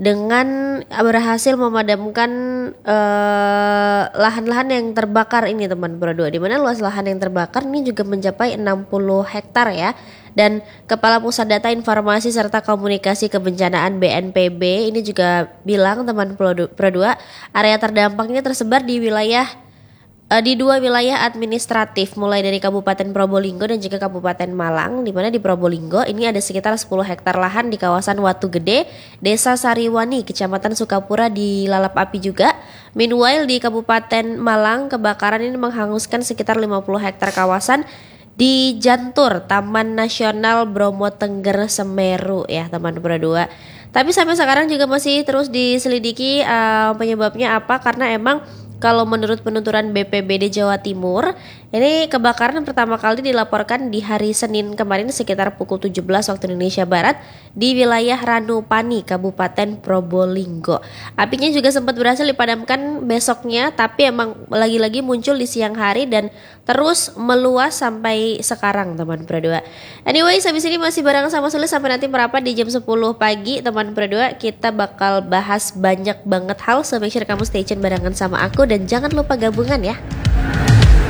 dengan berhasil memadamkan lahan-lahan yang terbakar ini teman Pro 2, di mana luas lahan yang terbakar ini juga mencapai 60 hektar ya. Dan Kepala Pusat Data Informasi serta Komunikasi Kebencanaan BNPB ini juga bilang teman Pro 2, area terdampaknya tersebar di dua wilayah administratif, mulai dari Kabupaten Probolinggo dan juga Kabupaten Malang, di mana di Probolinggo ini ada sekitar 10 hektar lahan di kawasan Watu Gede, Desa Sariwani, Kecamatan Sukapura dilalap api juga. Meanwhile di Kabupaten Malang, kebakaran ini menghanguskan sekitar 50 hektar kawasan di Jantur, Taman Nasional Bromo Tengger Semeru ya teman Pro 2. Tapi sampai sekarang juga masih terus diselidiki penyebabnya apa, karena emang kalau menurut penuturan BPBD Jawa Timur, ini kebakaran pertama kali dilaporkan di hari Senin kemarin sekitar pukul 17 waktu Indonesia Barat di wilayah Ranupani, Kabupaten Probolinggo. Apinya juga sempat berhasil dipadamkan besoknya, tapi emang lagi-lagi muncul di siang hari dan terus meluas sampai sekarang teman Pro 2. Anyway, habis ini masih bareng sama Sulis sampai nanti merapat di jam 10 pagi teman Pro 2. Kita bakal bahas banyak banget hal, so make sure kamu stay tune barengan sama aku dan jangan lupa gabungan ya.